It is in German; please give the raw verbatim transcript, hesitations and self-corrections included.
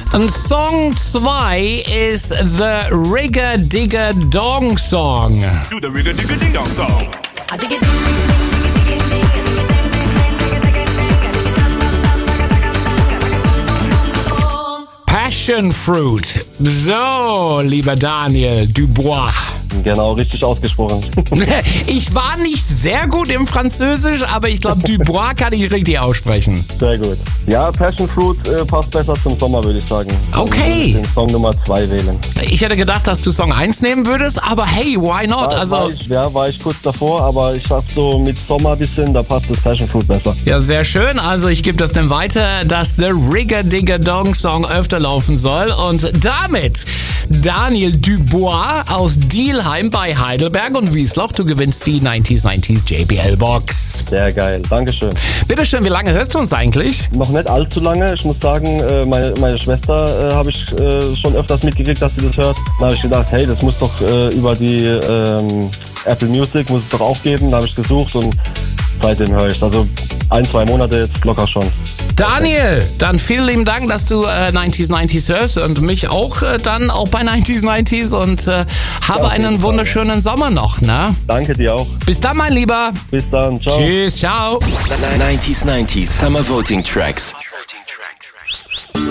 Und Song zwei ist The Rigger Digger Dong Song. Do the Rigger Digger Ding Dong Song. Passion Fruit. So, lieber Daniel Dubois. Genau, richtig ausgesprochen. Ich war nicht sehr gut im Französisch, aber ich glaube, Dubois kann ich richtig aussprechen. Sehr gut. Ja, Passion Fruit äh, passt besser zum Sommer, würde ich sagen. Okay. Den Song Nummer zwei wählen. Ich hätte gedacht, dass du Song eins nehmen würdest, aber hey, why not? Ja, Also, war ich, ja, war ich kurz davor, aber ich sag so mit Sommer ein bisschen, da passt das Passion Fruit besser. ja, sehr schön. Also ich gebe das dann weiter, dass The Rigger Digger Dong Song öfter laufen soll. Und damit Daniel Dubois aus Dielheim bei Heidelberg und Wiesloch. Du gewinnst die neunzig neunzig J B L-Box. Sehr geil, Dankeschön. Bitteschön, wie lange hörst du uns eigentlich? Noch nicht allzu lange. Ich muss sagen, äh, meine, meine Schwester äh, habe ich äh, schon öfters mitgekriegt, dass sie das hört. Da habe ich gedacht, hey, das muss doch äh, über die ähm, Apple Music, muss es doch auch geben. Da habe ich gesucht und seitdem höre ich. Also ein, zwei Monate jetzt locker schon. Daniel, dann vielen lieben Dank, dass du äh, neunzig neunzig hörst und mich auch äh, dann auch bei neunzig neunzig und äh, habe Ja, einen wunderschönen Sommer noch, ne? Danke dir auch. Bis dann, mein Lieber. Bis dann. Ciao. Tschüss, ciao. neunzig neunzig Summer Voting Tracks.